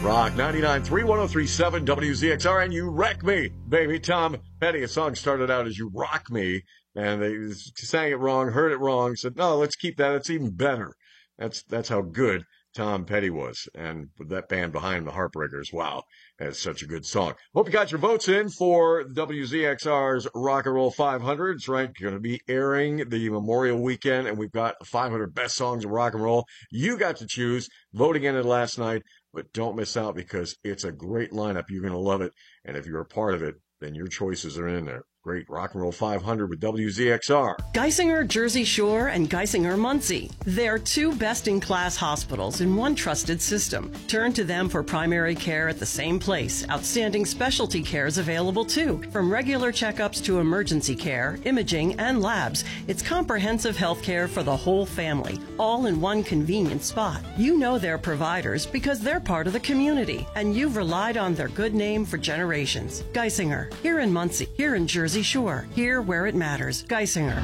Rock 99.3, 103.7 WZXR, and You Wreck Me, baby. Tom Petty, a song started out as You Rock Me, and they sang it wrong, heard it wrong, said, no, let's keep that. It's even better. That's how good Tom Petty was. And with that band behind, the Heartbreakers, wow, that's such a good song. Hope you got your votes in for WZXR's Rock and Roll 500. It's right, going to be airing the Memorial Weekend, and we've got 500 best songs of rock and roll. You got to choose, voting in it last night. But don't miss out because it's a great lineup. You're going to love it. And if you're a part of it, then your choices are in there. Great Rock and Roll 500 with WZXR. Geisinger Jersey Shore and Geisinger Muncie. They're two best-in-class hospitals in one trusted system. Turn to them for primary care at the same place. Outstanding specialty care is available too. From regular checkups to emergency care, imaging, and labs, it's comprehensive health care for the whole family, all in one convenient spot. You know their providers because they're part of the community, and you've relied on their good name for generations. Geisinger, here in Muncie, here in Jersey Shore, here where it matters. Geisinger.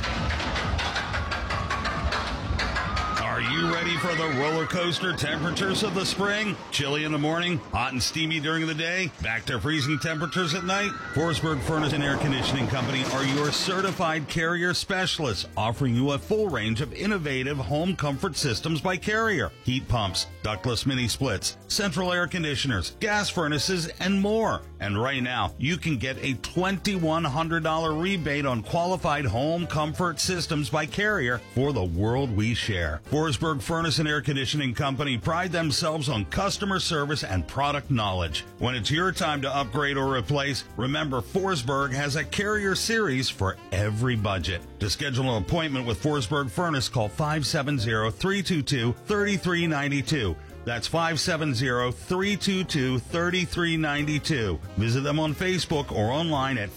Are you ready for the roller coaster temperatures of the spring? Chilly in the morning, hot and steamy during the day, back to freezing temperatures at night? Forsberg Furnace and Air Conditioning Company are your certified Carrier specialists, offering you a full range of innovative home comfort systems by Carrier. Heat pumps, ductless mini splits, central air conditioners, gas furnaces, and more. And right now, you can get a $2,100 rebate on qualified home comfort systems by Carrier for the world we share. Forsberg Furnace and Air Conditioning Company pride themselves on customer service and product knowledge. When it's your time to upgrade or replace, remember Forsberg has a Carrier series for every budget. To schedule an appointment with Forsberg Furnace, call 570-322-3392. That's 570-322-3392. Visit them on Facebook or online at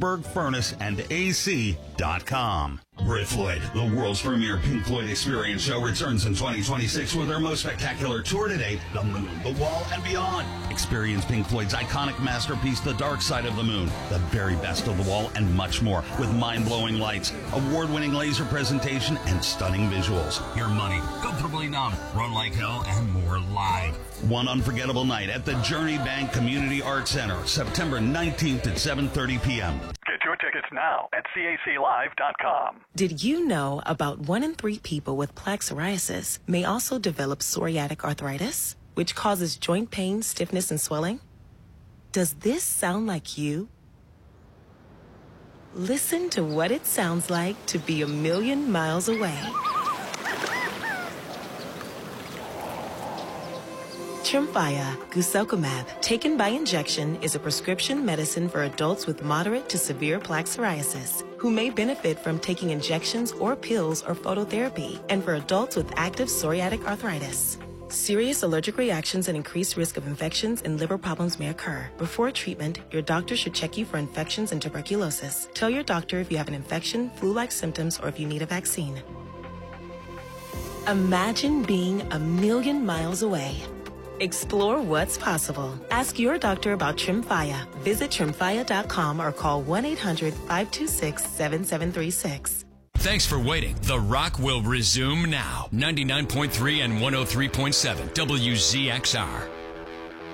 forsbergfurnaceandac.com. Brit Floyd, the world's premier Pink Floyd experience show, returns in 2026 with their most spectacular tour to date, The Moon, The Wall, and Beyond. Experience Pink Floyd's iconic masterpiece, The Dark Side of the Moon, the very best of The Wall, and much more, with mind-blowing lights, award-winning laser presentation, and stunning visuals. Your money, comfortably numb, Run Like Hell, and more live. One unforgettable night at the Journey Bank Community Arts Center, September 19th at 7:30 p.m. Get your tickets now at CACLive.com. Did you know about 1 in 3 people with plaque psoriasis may also develop psoriatic arthritis, which causes joint pain, stiffness, and swelling? Does this sound like you? Listen to what it sounds like to be a million miles away. Tremfya guselkumab, taken by injection, is a prescription medicine for adults with moderate to severe plaque psoriasis who may benefit from taking injections or pills or phototherapy, and for adults with active psoriatic arthritis. Serious allergic reactions and increased risk of infections and liver problems may occur. Before treatment, your doctor should check you for infections and tuberculosis. Tell your doctor if you have an infection, flu-like symptoms, or if you need a vaccine. Imagine being a million miles away. Explore what's possible. Ask your doctor about Tremfya. Visit Tremfya.com or call 1-800-526-7736. Thanks for waiting. The Rock will resume now. 99.3 and 103.7 WZXR.